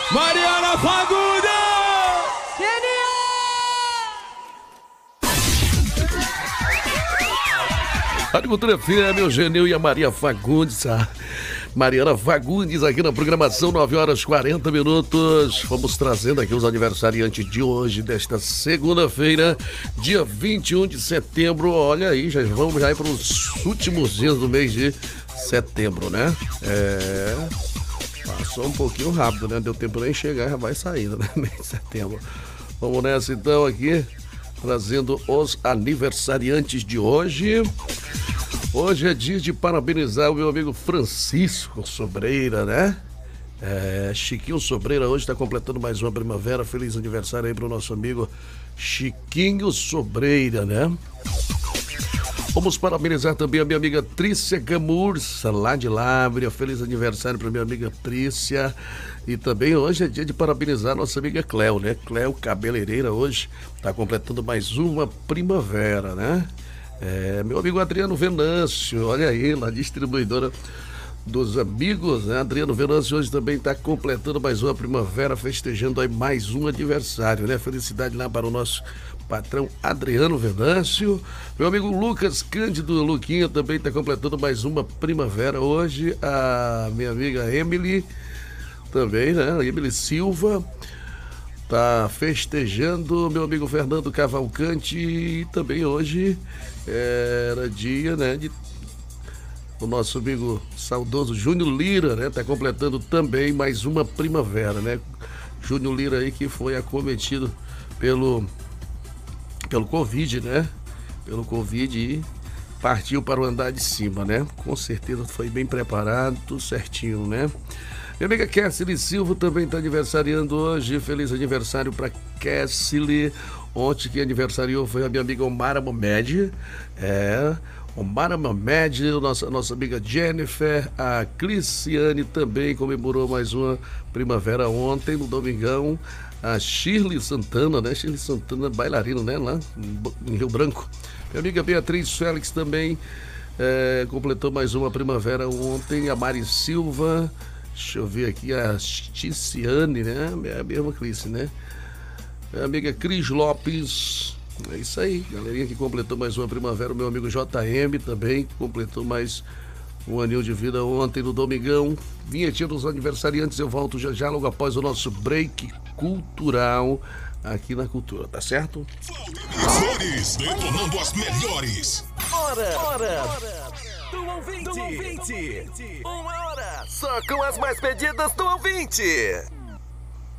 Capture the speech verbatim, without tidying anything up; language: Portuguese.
Mariana Fagundes! Agricultura F M, o Genil e a Maria Fagundes, a Mariana Fagundes aqui na programação, nove horas e quarenta minutos. Vamos trazendo aqui os aniversariantes de hoje, desta segunda-feira, dia vinte e um de setembro. Olha aí, já vamos já ir para os últimos dias do mês de setembro, né? É... Passou um pouquinho rápido, né? Deu tempo nem chegar, já vai saindo, né? Mês de setembro. Vamos nessa então aqui, trazendo os aniversariantes de hoje. Hoje é dia de parabenizar o meu amigo Francisco Sobreira, né? É, Chiquinho Sobreira hoje está completando mais uma primavera. Feliz aniversário aí pro nosso amigo Chiquinho Sobreira, né? Vamos parabenizar também a minha amiga Trícia Gamurça, lá de Lábrea. Feliz aniversário para minha amiga Trícia. E também hoje é dia de parabenizar a nossa amiga Cléo, né? Cléo Cabeleireira hoje está completando mais uma primavera, né? É, meu amigo Adriano Venâncio, olha aí, lá distribuidora dos amigos, né? Adriano Venâncio hoje também está completando mais uma primavera, festejando aí mais um aniversário, né? Felicidade lá para o nosso patrão Adriano Venâncio. Meu amigo Lucas Cândido Luquinha também está completando mais uma primavera hoje. A minha amiga Emily também, né? Emily Silva tá festejando. Meu amigo Fernando Cavalcante. E também hoje era dia, né, de o nosso amigo saudoso Júnior Lira, né? Tá completando também mais uma primavera, né? Júnior Lira aí que foi acometido pelo pelo Covid, né? Pelo Covid e partiu para o andar de cima, né? Com certeza foi bem preparado, tudo certinho, né? Minha amiga Kessily Silva também está aniversariando hoje. Feliz aniversário para Kessily. Ontem que aniversariou foi a minha amiga Omara Mohamed. É, Omara Mohamed, nossa, nossa amiga Jennifer. A Cliciane também comemorou mais uma primavera ontem, no domingão. A Shirley Santana, né? Shirley Santana, bailarina, né? Lá em Rio Branco. Minha amiga Beatriz Félix também é, completou mais uma primavera ontem. A Mari Silva. Deixa eu ver aqui, a Ticiane, né? É a mesma Cris, né? Minha amiga Cris Lopes. É isso aí, galerinha que completou mais uma primavera. O meu amigo J M também completou mais um aninho de vida ontem no domingão. Vinhetinha dos aniversariantes, eu volto já já logo após o nosso break cultural aqui na Cultura, tá certo? Flores, detonando as melhores. Hora, hora, hora do ouvinte. Do ouvinte. Uma hora só com as mais pedidas do ouvinte.